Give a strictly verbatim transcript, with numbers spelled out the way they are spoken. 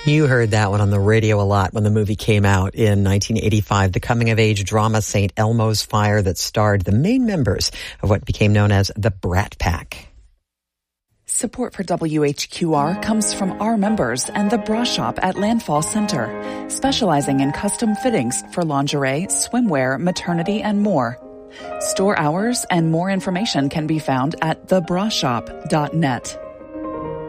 You heard that one on the radio a lot when the movie came out in nineteen eighty-five, the coming-of-age drama Saint Elmo's Fire that starred the main members of what became known as the Brat Pack. Support for W H Q R comes from our members and the Bra Shop at Landfall Center, specializing in custom fittings for lingerie, swimwear, maternity, and more. Store hours and more information can be found at the bra shop dot net.